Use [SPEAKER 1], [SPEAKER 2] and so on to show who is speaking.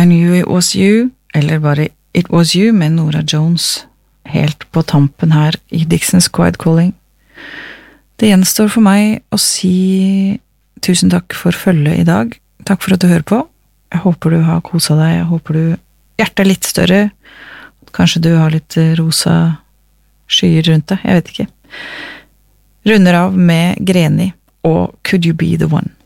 [SPEAKER 1] I Knew It Was You, eller bare It Was You med Nora Jones, helt på tampen her i Dixons Quiet Calling. Det gjenstår for meg å si tusen takk for følget i dag. Takk for at du hører på. Jeg håper du har koset deg, jeg håper du hjertet er litt større, kanskje du har litt rosa skyer rundt deg, jeg vet ikke. Runder av med Greni og Could You Be The One.